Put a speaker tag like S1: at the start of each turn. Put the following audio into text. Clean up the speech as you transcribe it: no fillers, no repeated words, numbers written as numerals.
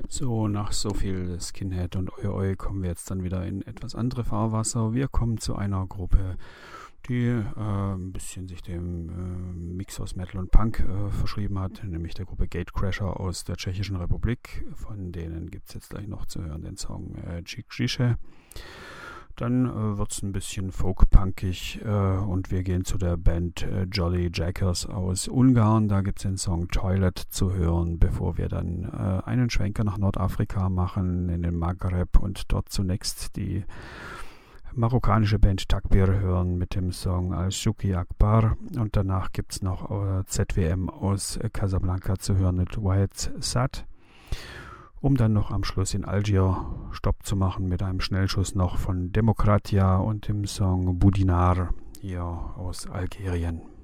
S1: So, nach so viel Skinhead und Oi Oi kommen wir jetzt dann wieder in etwas andere Fahrwasser. Wir kommen zu einer Gruppe, die ein bisschen sich dem Mix aus Metal und Punk verschrieben hat, nämlich der Gruppe Gatecrasher aus der Tschechischen Republik. Von denen gibt es jetzt gleich noch zu hören den Song Čik-Žiže. Dann wird es ein bisschen folk-punkig und wir gehen zu der Band Jolly Jackers aus Ungarn. Da gibt es den Song Toilet zu hören, bevor wir dann einen Schwenker nach Nordafrika machen, in den Maghreb und dort zunächst die marokkanische Band Takbir hören mit dem Song Al-Shuki Akbar. Und danach gibt es noch ZWM aus Casablanca zu hören mit White Sad. Um dann noch am Schluss in Algier Stopp zu machen mit einem Schnellschuss noch von Demokratia und dem Song Budinar hier aus Algerien.